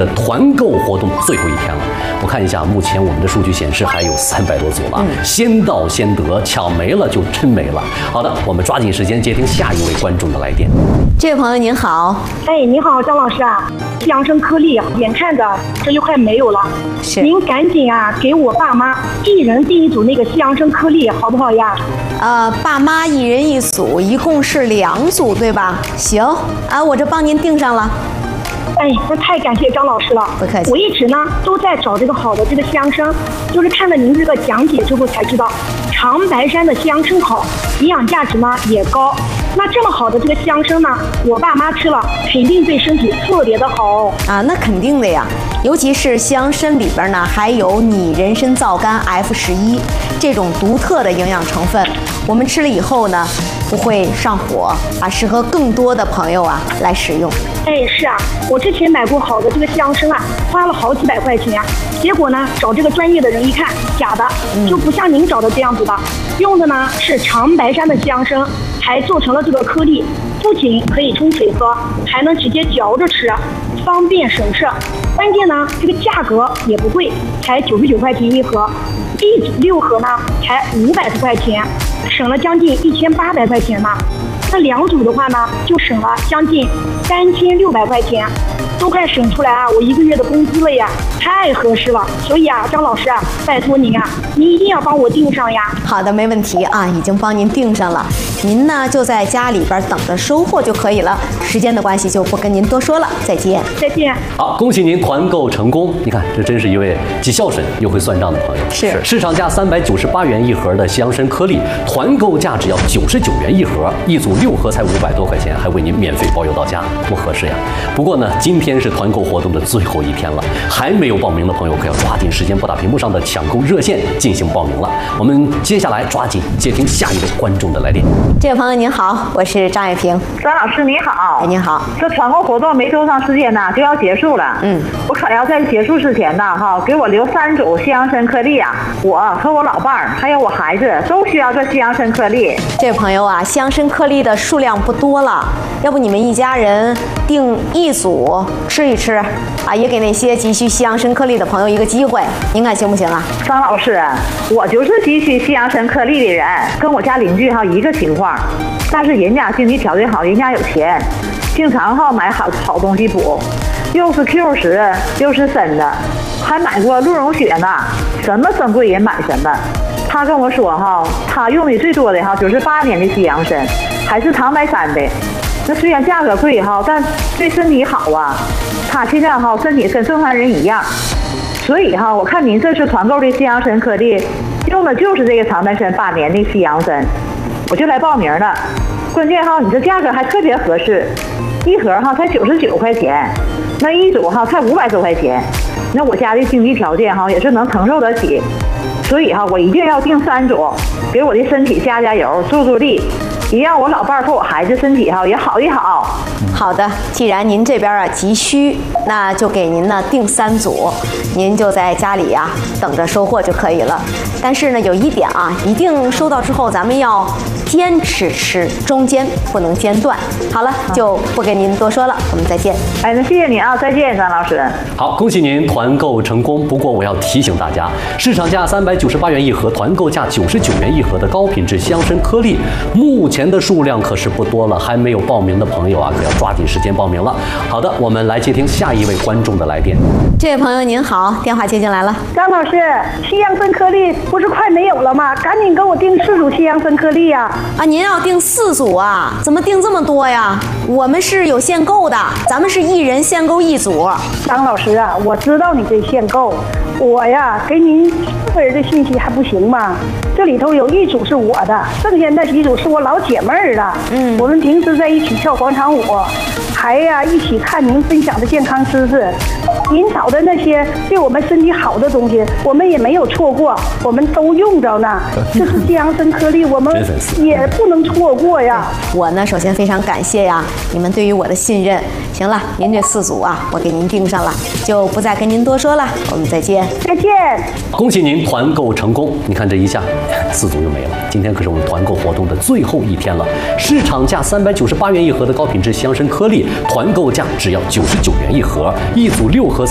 的团购活动最后一天了。我看一下，目前我们的数据显示还有300多组了，先到先得，抢没了就真没了。好的，我们抓紧时间接听下一位观众的来电。 这位朋友您好， 哎，你好，张老师啊，西洋参颗粒眼看着这就快没有了，您赶紧啊给我爸妈一人订一组那个西洋参颗粒，好不好呀？ 爸妈一人一组，一共是2组，对吧？行啊，我这帮您订上了。 哎，那太感谢张老师了， 不客气。 我一直呢都在找这个好的这个西洋参，就是看了您这个讲解之后才知道，长白山的西洋参好，营养价值呢也高。那这么好的这个西洋参呢，我爸妈吃了肯定对身体特别的好啊，那肯定的呀。尤其是西洋参里边呢，还有拟人参皂苷 F11这种独特的营养成分，我们吃了以后呢，不会上火啊，适合更多的朋友啊来使用。 哎，是啊，我之前买过好的这个西洋参啊，花了好几百块钱，结果呢找这个专业的人一看，假的，就不像您找的这样子的，用的呢是长白山的西洋参，还做成了这个颗粒，不仅可以冲水喝，还能直接嚼着吃，方便省事。关键呢，这个价格也不贵，才99块钱一盒，一组6盒呢才500多块钱，省了将近1800块钱呢。那2组的话呢，就省了将近3600块钱，都快省出来啊我1个月的工资了呀，太合适了。所以啊，张老师啊，拜托您啊，您一定要帮我订上呀。 好的，没问题啊，已经帮您订上了。您呢就在家里边等着收货就可以了。时间的关系就不跟您多说了，再见。 再见。 好，恭喜您团购成功！你看，这真是一位既孝顺又会算账的朋友。 是市场价398元一盒的西洋参颗粒，团购价只要99元一盒，一组6盒才500多块钱，还为您免费包邮到家，多合适呀！不过呢，今天是团购活动的最后一天了，还没有报名的朋友可要抓紧时间拨打屏幕上的抢购热线进行报名了。我们接下来抓紧接听下一位观众的来电。 这位朋友您好，我是张爱萍。 张老师你好。 哎，您好。 这团购活动没多长时间呢，就要结束了。我可要在结束之前呢，给我留3组西洋参颗粒啊！我和我老伴儿还有我孩子都需要这西洋参颗粒。 这位朋友啊，西洋参颗粒的数量不多了，要不你们一家人订1组吃一吃啊，也给那些急需西洋参颗粒的朋友一个机会，您看行不行啊？ 张老师，我就是急需西洋参颗粒的人，跟我家邻居一个情况，但是人家经济条件好，人家有钱，经常买好东西补，又是 Q10又是参的，还买过鹿茸血呢，什么珍贵人买什么。他跟我说他用的最多的就是8年的西洋参，还是长白山的。那虽然价格贵但对身体好啊。他现在身体跟正常人一样，所以我看您这次团购的西洋参颗粒用的就是这个长白山8年的西洋参，我就来报名了。关键你这价格还特别合适，一盒才99块钱，那一组才500多块钱。那我家的经济条件也是能承受得起，所以我一定要订3组，给我的身体加油助力，也让我老伴儿和我孩子身体也好一好。 好的，既然您这边急需，那就给您呢订3组，您就在家里等着收货就可以了。但是呢，有一点一定收到之后咱们要坚持吃，中间不能间断。好了，就不跟您多说了，我们再见。 哎，那谢谢你啊，再见，张老师。 好，恭喜您团购成功。不过我要提醒大家，市场价398元一盒，团购价99元一盒的高品质西洋参颗粒，目前的数量可是不多了，还没有报名的朋友可要抓紧时间报名了。好的，我们来接听下一位观众的来电。 这位朋友您好，电话接进来了。 张老师，西洋参颗粒不是快没有了吗？赶紧给我订4组西洋参颗粒呀！ 您要订4组啊？怎么订这么多呀？我们是有限购的，咱们是一人限购1组。 张老师啊，我知道你这限购，我给您4个人的信息还不行吗？这里头有1组是我的，剩下那几组是我老姐妹儿的。我们平时在一起跳广场舞，还一起看您分享的健康知识。您找的那些对我们身体好的东西，我们也没有错过，我们都用着呢。这是西洋参颗粒，我们也不能错过呀。 我呢，首先非常感谢你们对于我的信任。行了，您这4组我给您订上了，就不再跟您多说了。我们再见。 再见。 恭喜您团购成功！你看这一下，4组就没了。今天可是我们团购活动的最后一天了，市场价398元一盒的高品质西洋参颗粒，团购价只要99元一盒，一组6盒。